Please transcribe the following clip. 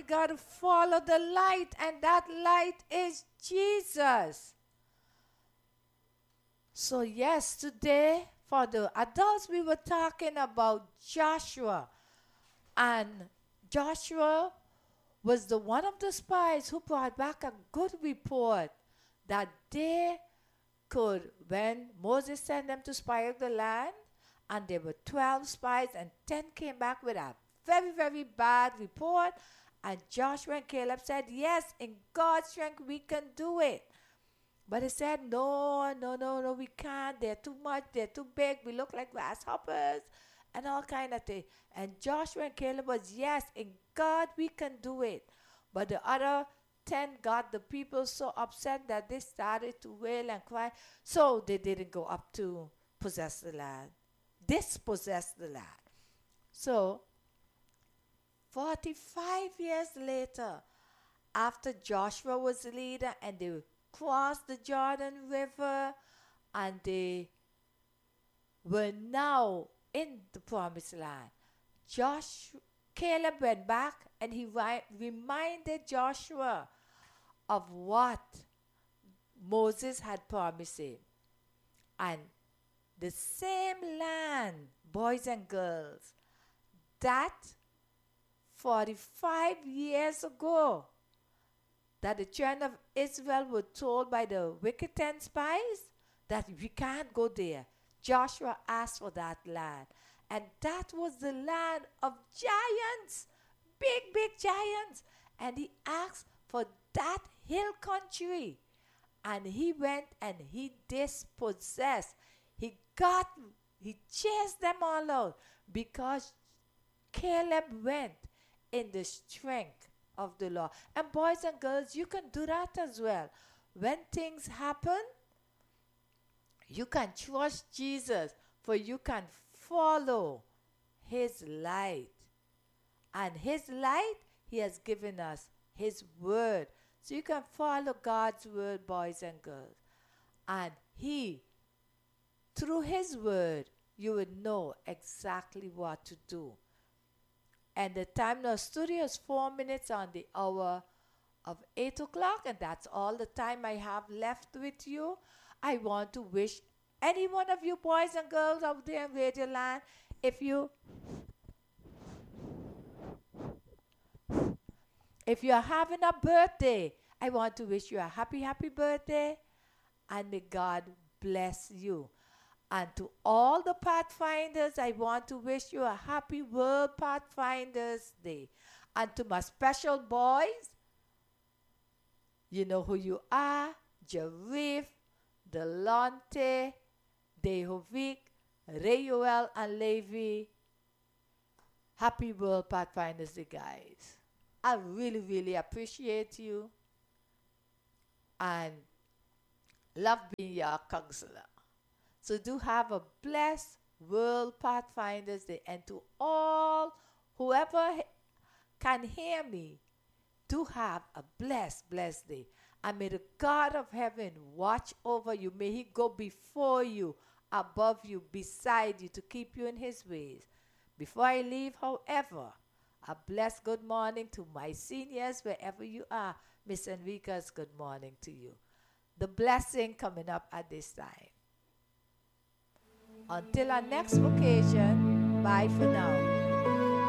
got to follow the light, and that light is Jesus. So yes, today for the adults we were talking about Joshua. And Joshua was the one of the spies who brought back a good report that they could, when Moses sent them to spy out the land, and there were 12 spies, and 10 came back with a very, very bad report. And Joshua and Caleb said, yes, in God's strength we can do it. But he said, no, no, no, no, we can't. They're too much. They're too big. We look like grasshoppers and all kind of things. And Joshua and Caleb was, yes, in God we can do it. But the other 10 got the people so upset that they started to wail and cry. So they didn't go up to possess the land. Dispossess the land. So 45 years later, after Joshua was the leader and they crossed the Jordan River and they were now in the promised land, Caleb went back and he reminded Joshua of what Moses had promised him. And the same land, boys and girls, that 45 years ago, that the children of Israel were told by the wicked 10 spies that we can't go there. Joshua asked for that land. And that was the land of giants, big, big giants. And he asked for that hill country. And he went and he dispossessed. He chased them all out because Caleb went in the strength of the Lord. And boys and girls, you can do that as well. When things happen, you can trust Jesus, for you can follow his light. And his light, he has given us his word. So you can follow God's word, boys and girls. And through his word, you would know exactly what to do. And the time in our studio is 4 minutes on the hour of 8 o'clock, and that's all the time I have left with you. I want to wish any one of you boys and girls out there in Radio Land, if you're having a birthday, I want to wish you a happy, happy birthday, and may God bless you. And to all the Pathfinders, I want to wish you a happy World Pathfinders Day. And to my special boys, you know who you are, Jarif, Delonte, Dehovic, Rayuel, and Levi. Happy World Pathfinders Day, guys. I really, really appreciate you and love being your counselor. So do have a blessed World Pathfinders Day. And to all, whoever can hear me, do have a blessed, blessed day. And may the God of heaven watch over you. May he go before you, above you, beside you, to keep you in his ways. Before I leave, however, a blessed good morning to my seniors, wherever you are. Miss Enriquez, good morning to you. The blessing coming up at this time. Until our next occasion, bye for now.